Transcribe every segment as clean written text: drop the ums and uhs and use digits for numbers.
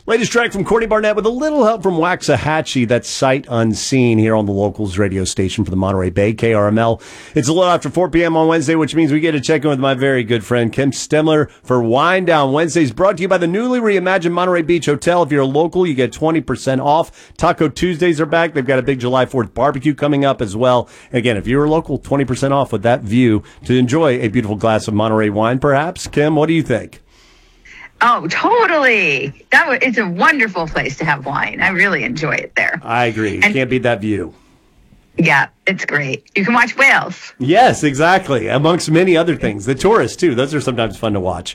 Latest track from Courtney Barnett with a little help from Waxahachie. That's Sight Unseen here on the Locals radio station for the Monterey Bay, KRML. It's a little after 4 p.m. on Wednesday, which means we get to check in with my very good friend Kim Stemler for Wind Down Wednesdays, brought to you by the newly reimagined Monterey Beach Hotel. If you're a local, you get 20% off. Taco Tuesdays are back. They've got a big July 4th barbecue coming up as well. Again, if you're a local, 20% off with that view to enjoy a beautiful glass of Monterey wine, perhaps. Kim, what do you think? Oh, totally. It's a wonderful place to have wine. I really enjoy it there. I agree. You can't beat that view. Yeah, it's great. You can watch whales. Yes, exactly. Amongst many other things. The tourists, too. Those are sometimes fun to watch.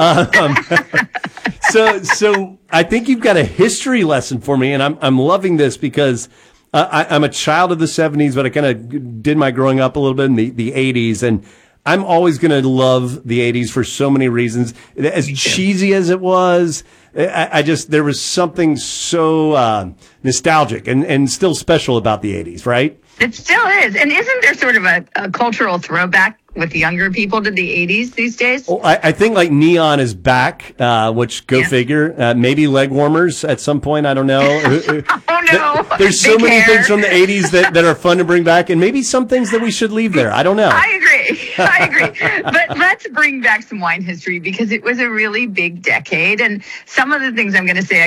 So I think you've got a history lesson for me, and I'm loving this because I'm a child of the 70s, but I kind of did my growing up a little bit in the 80s, and I'm always going to love the 80s for so many reasons. As cheesy as it was, there was something so nostalgic and still special about the 80s, right? It still is. And isn't there sort of a cultural throwback with younger people to the 80s these days? Oh, I think like neon is back, which go figure. Maybe leg warmers at some point. I don't know. Oh, no. There's so many things from the 80s that are fun to bring back, and maybe some things that we should leave there. I don't know. I agree. But let's bring back some wine history because it was a really big decade. And some of the things I'm going to say